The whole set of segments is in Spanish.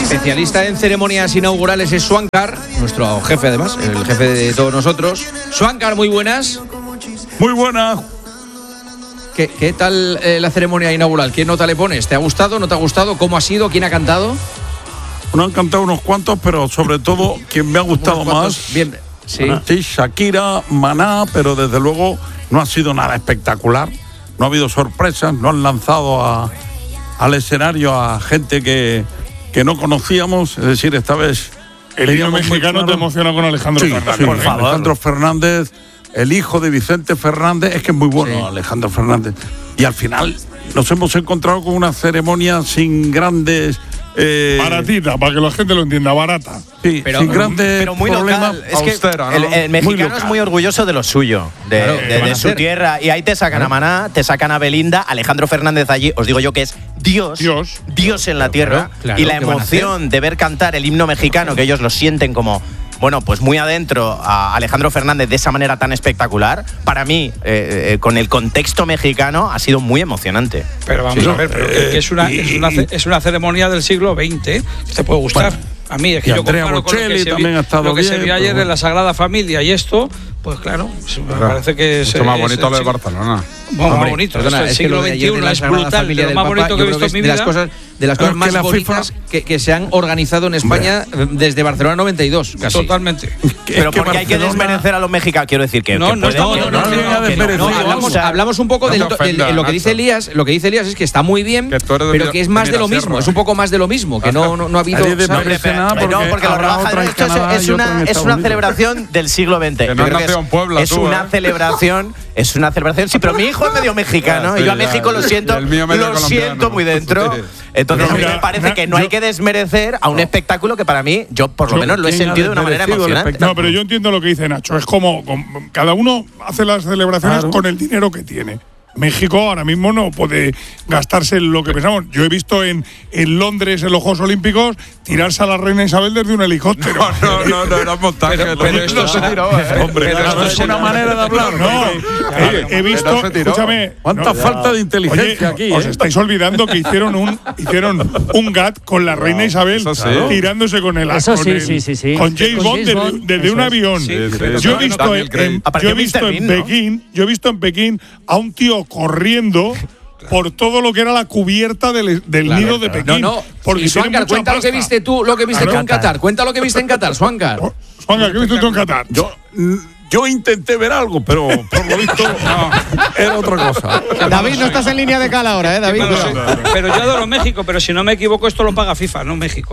especialista en ceremonias inaugurales es Swankar, nuestro jefe además, el jefe de todos nosotros. Swankar, muy buenas. Muy buenas. ¿Qué tal la ceremonia inaugural? ¿Qué nota le pones? ¿Te ha gustado? ¿No te ha gustado? ¿Cómo ha sido? ¿Quién ha cantado? Bueno, han cantado unos cuantos, pero sobre todo quien me ha gustado más. Bien, sí. Sí, Shakira, Maná, pero desde luego no ha sido nada espectacular. No ha habido sorpresas, no han lanzado al escenario a gente que no conocíamos. Es decir, esta vez el himno mexicano te emociona con Alejandro Fernández. Sí, por favor. Alejandro Fernández, el hijo de Vicente Fernández, es que es muy bueno, sí. Alejandro Fernández. Y al final nos hemos encontrado con una ceremonia sin grandes... baratita, para que la gente lo entienda, barata. Sí, pero, sin grandes pero muy problemas. local. Es que austera, ¿no? el mexicano es muy orgulloso de lo suyo, de su tierra. Y ahí te sacan a Maná, te sacan a Belinda, Alejandro Fernández allí, os digo yo que es Dios en la tierra. Claro, y la emoción de ver cantar el himno mexicano, que ellos lo sienten como... Bueno, pues muy adentro a Alejandro Fernández de esa manera tan espectacular, para mí, con el contexto mexicano, ha sido muy emocionante. Pero vamos a ver, pero que es una ceremonia del siglo XX, te puede gustar. Bueno, a mí es que yo comparo con lo que se vio ayer en la Sagrada Familia y esto, pues claro, me parece que es... Mucho más bonito lo de Barcelona. Bueno, más bonito, perdona, el siglo XXI es brutal, de lo más bonito que he visto en mi vida. De las cosas más bonitas que se han organizado en España desde Barcelona 92, casi. Totalmente. Pero porque hay que desmerecer a los mexicanos, quiero decir que... Hablamos un poco de lo que dice Elías. Lo que dice Elías es que está muy bien, pero que es más de lo mismo, es un poco más de lo mismo, que no ha habido... No, porque lo rebaja. Esto es una celebración del siglo XX. Que no has nacido en Puebla, es una celebración. Es una celebración. Sí, pero mi hijo es medio mexicano y yo a México lo siento muy dentro. Entonces me parece que no hay que desmerecer a un espectáculo que para mí, yo por lo menos lo he sentido de una manera emocionante. No, pero yo entiendo lo que dice Nacho. Es como cada uno hace las celebraciones con el dinero que tiene. México ahora mismo no puede gastarse lo que pensamos. Yo he visto en Londres, en los Juegos Olímpicos, tirarse a la reina Isabel desde un helicóptero. No, era montaje. Pero esto se tiró, hombre, no es una manera de hablar. No, he visto, escúchame. ¿Cuánta falta de inteligencia aquí? Os estáis olvidando que hicieron un GAT con la reina Isabel tirándose con el con James Bond desde un avión. Yo he visto en Pekín a un tío corriendo por todo lo que era la cubierta del nido de Pekín. Porque Swankar, cuenta lo que viste tú en Qatar. Cuenta lo que viste en Qatar, Swankar. Swankar, ¿qué viste tú en Qatar? Yo intenté ver algo, pero por lo visto era otra cosa. David, no estás en línea de cal ahora, David. Pero yo adoro México, pero si no me equivoco, esto lo paga FIFA, no México,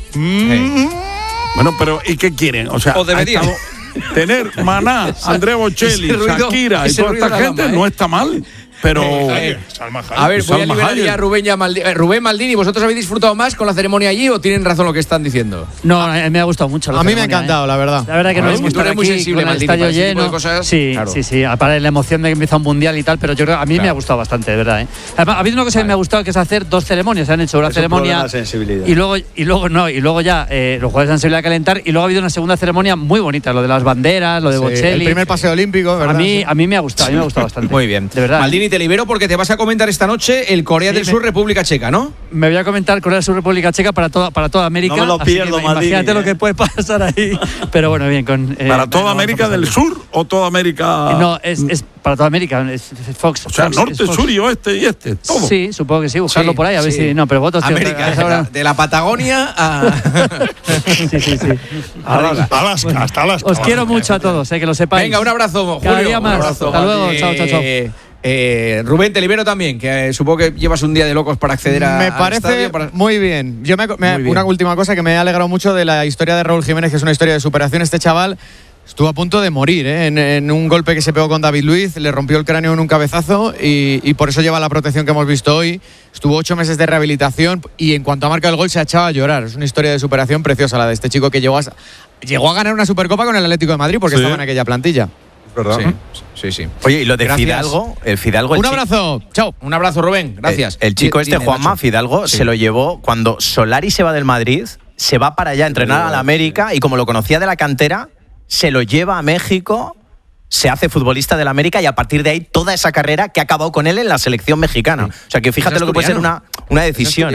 Bueno, pero ¿y qué quieren? O deberían. Tener Maná, Andrea Bocelli, Shakira y toda esta gente no está mal. Pero a ver, voy a liberar ya a Rubén Maldini. ¿Vosotros habéis disfrutado más con la ceremonia allí o tienen razón lo que están diciendo? No, me ha gustado mucho. A mí me ha encantado, la verdad. La verdad que no es que tú eres muy sensible, con el estadio lleno. Sí, claro. Sí. Para la emoción de que empieza un mundial y tal, pero yo creo a mí me ha gustado bastante, de verdad. Además, ha habido una cosa que me ha gustado, que es hacer dos ceremonias. Se han hecho una ceremonia y luego ya los jugadores han salido a calentar y luego ha habido una segunda ceremonia muy bonita, lo de las banderas, lo de Bocelli. El primer paseo olímpico, ¿verdad? A mí me ha gustado, bastante. Muy bien. De verdad. Maldini, te libero porque te vas a comentar esta noche el Corea del Sur, República Checa, ¿no? Me voy a comentar Corea del Sur, República Checa para toda América. No me lo pierdo, Maldini. Imagínate lo que puede pasar ahí. Pero bueno, bien. ¿Para toda América del Sur o toda América...? No, es para toda América. Es Fox. O sea, Fox, norte, sur y oeste y este, todo. Sí, supongo que sí. Buscarlo por ahí, a ver si... No, pero votos... América, de la Patagonia a... Sí. Alaska, hasta Alaska. Os quiero mucho a todos, que lo sepáis. Venga, un abrazo, Julio. Cada día más. Hasta luego. Chao. Rubén, te libero también, que supongo que llevas un día de locos para acceder a. Me parece muy bien. Una última cosa que me ha alegrado mucho de la historia de Raúl Jiménez, que es una historia de superación. Este chaval estuvo a punto de morir en un golpe que se pegó con David Luiz, le rompió el cráneo en un cabezazo y por eso lleva la protección que hemos visto hoy. Estuvo 8 meses de rehabilitación y en cuanto ha marcado el gol se ha echado a llorar. Es una historia de superación preciosa la de este chico que llegó a ganar una Supercopa con el Atlético de Madrid porque estaba en aquella plantilla. ¿Verdad? Sí. Oye, y lo de Fidalgo, un abrazo. Chao. Un abrazo, Rubén. Gracias. El chico Juanma Fidalgo, se lo llevó cuando Solari se va del Madrid, se va para allá a entrenar a la América y como lo conocía de la cantera, se lo lleva a México, se hace futbolista del América y a partir de ahí toda esa carrera que ha acabado con él en la selección mexicana. O sea que fíjate lo que puede ser una decisión.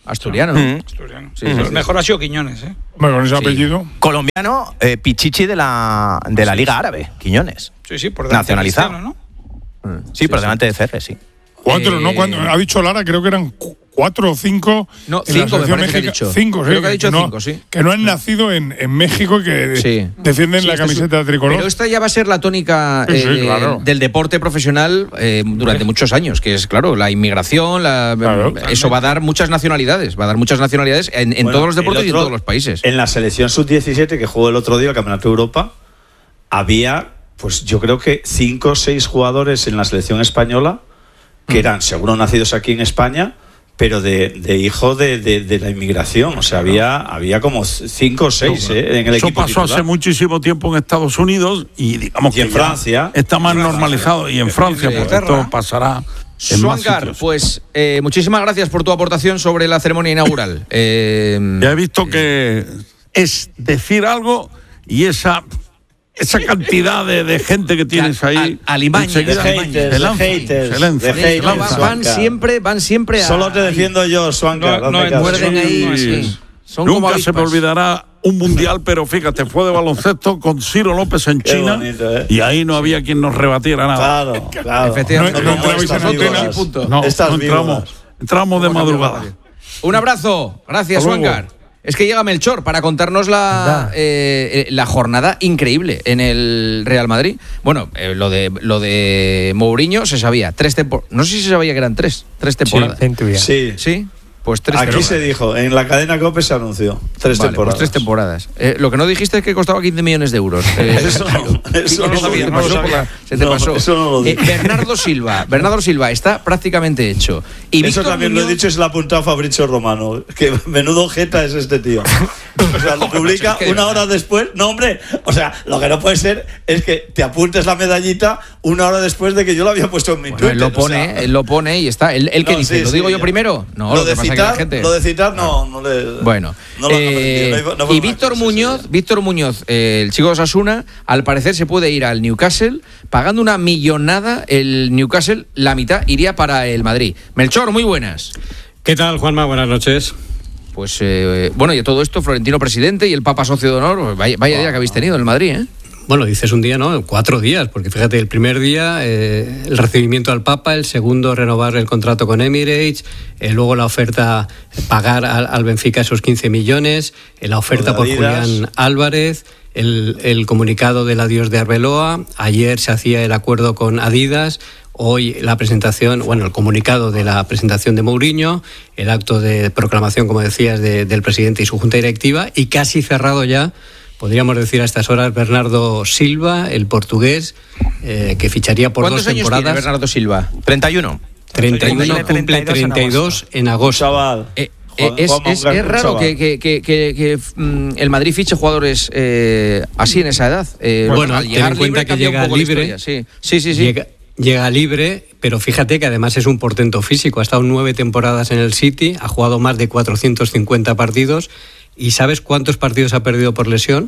Asturiano. Sí, el mejor ha sido Quiñones, ¿eh? Bueno, con ese apellido. Colombiano, Pichichi de la Liga Árabe, Quiñones. Sí, por delante. Nacionalizado, ¿no? Sí, por delante de CR, sí. 4, ¿no? Cuando ha dicho Lara, creo que eran 4 o 5. No, 5 me parece que ha dicho. 5, sí. Creo que ha dicho 5, Que no han nacido en México y que defienden la camiseta tricolor. Pero esta ya va a ser la tónica del deporte profesional durante muchos años, que es, claro, la inmigración, eso va a dar muchas nacionalidades. Va a dar muchas nacionalidades en todos los deportes y en todos los países. En la selección sub-17 que jugó el otro día el Campeonato de Europa, había, pues yo creo que 5 o 6 jugadores en la selección española que eran seguro nacidos aquí en España, pero de hijo de la inmigración. O sea, había como 5 o 6 en el equipo. Eso pasó titular. hace muchísimo tiempo en Estados Unidos y digamos que en Francia está más normalizado, y en Francia, porque esto pasará. Suancar, pues muchísimas gracias por tu aportación sobre la ceremonia inaugural. Ya he visto que es decir algo y esa cantidad de gente que tienes ahí. Alimaña. De haters. Van siempre a. Solo te defiendo yo, Suancar. Muerden ahí. Nunca se me olvidará un mundial, pero fíjate, fue de baloncesto con Ciro López en China. Bonito, y ahí no había quien nos rebatiera nada. Claro. Efectivamente. No entramos de madrugada. Un abrazo. Gracias, Suancar. Es que llega Melchor para contarnos la jornada increíble en el Real Madrid. Bueno, lo de Mourinho se sabía. 3 temporadas. No sé si se sabía que eran 3 temporadas. Sí. Pues 3 Aquí temporadas. se dijo, en la cadena COPE se anunció. 3 temporadas. Pues 3 temporadas. Lo que no dijiste es que costaba 15 millones de euros. Eso no se te pasó. Eso no lo dije. Bernardo Silva está prácticamente hecho. Y eso también lo he dicho, es la apuntado Fabrizio Romano. Que menudo jeta es este tío. O sea, lo publica una hora después. No, hombre, o sea, lo que no puede ser es que te apuntes la medallita una hora después de que yo lo había puesto en mi Twitter. Él lo pone y está. ¿Él qué dice? ¿Lo digo yo primero? No, lo de citar no le. Bueno, y Víctor Muñoz, el chico de Osasuna, al parecer se puede ir al Newcastle pagando una millonada. El Newcastle, la mitad iría para el Madrid. Melchor, muy buenas. ¿Qué tal, Juanma? Buenas noches. Pues bueno, y todo esto, Florentino presidente y el Papa socio de honor, vaya día que habéis tenido en el Madrid, ¿eh? Bueno, dices un día, ¿no? 4 días, porque fíjate, el primer día el recibimiento al Papa, el segundo renovar el contrato con Emirates, luego la oferta pagar al Benfica esos 15 millones, la oferta por Julián Álvarez, el comunicado del adiós de Arbeloa, ayer se hacía el acuerdo con Adidas, hoy la presentación, bueno, el comunicado de la presentación de Mourinho, el acto de proclamación, como decías, del presidente y su junta directiva, y casi cerrado ya, podríamos decir a estas horas, Bernardo Silva, el portugués, que ficharía por 2 temporadas. ¿Cuántos años tiene Bernardo Silva? 31. 31, cumple 32 en agosto. Chaval. Es raro que el Madrid fiche jugadores así en esa edad. Bueno, ten en cuenta que llega libre. Sí. Llega libre, pero fíjate que además es un portento físico. Ha estado 9 temporadas en el City, ha jugado más de 450 partidos. ¿Y sabes cuántos partidos ha perdido por lesión?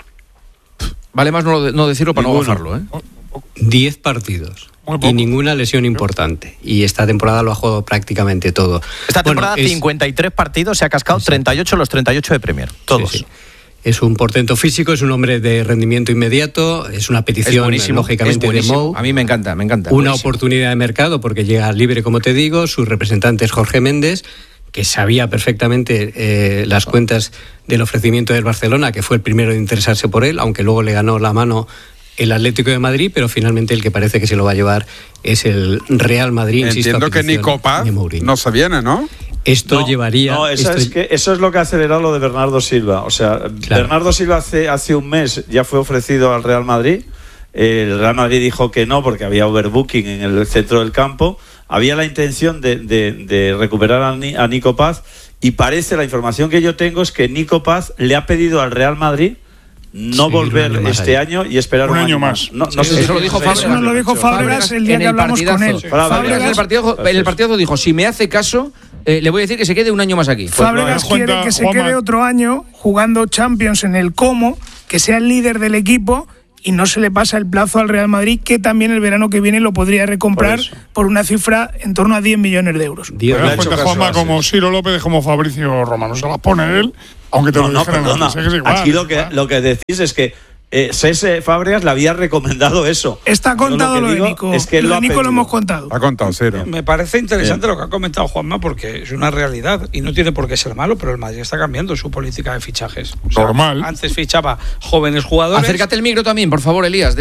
Vale más no decirlo para no bajarlo, ¿eh? 10 partidos. Y ninguna lesión importante. Y esta temporada lo ha jugado prácticamente todo. Esta temporada 53 partidos, se ha cascado 38 los 38 de Premier. Todos. Sí. Es un portento físico, es un hombre de rendimiento inmediato, es una petición, lógicamente, de Mou. A mí me encanta. Una oportunidad de mercado porque llega libre, como te digo, su representante es Jorge Méndez, que sabía perfectamente las cuentas del ofrecimiento del Barcelona, que fue el primero en interesarse por él, aunque luego le ganó la mano el Atlético de Madrid, pero finalmente el que parece que se lo va a llevar es el Real Madrid. Entiendo que Nico Paz no se viene, ¿no? Esto llevaría... No, eso es lo que ha acelerado lo de Bernardo Silva. O sea, claro. Bernardo Silva hace un mes ya fue ofrecido al Real Madrid. El Real Madrid dijo que no porque había overbooking en el centro del campo. Había la intención de recuperar a Nico Paz y parece, la información que yo tengo es que Nico Paz le ha pedido al Real Madrid no volver este año y esperar un año más. No sé eso lo dijo Fábregas. Eso lo dijo Fábregas el día que hablamos con él. En el partidazo dijo, si me hace caso, le voy a decir que se quede un año más aquí. Fábregas quiere que se quede otro año jugando Champions en el Como, que sea el líder del equipo y no se le pasa el plazo al Real Madrid, que también el verano que viene lo podría recomprar por una cifra en torno a 10 millones de euros. Juanma, como Ciro López, como Fabricio Romano, se las pone él, aunque te lo dijeran antes, que es igual. Aquí lo que decís es que Cesc Fábregas le había recomendado eso. Está contado lo de Nico. Es que lo de Nico lo hemos contado. Ha contado, Ciro. Me parece interesante lo que ha comentado Juanma, porque es una realidad y no tiene por qué ser malo, pero el Madrid está cambiando su política de fichajes. Normal. Antes fichaba jóvenes jugadores. Acércate el micro también, por favor, Elías.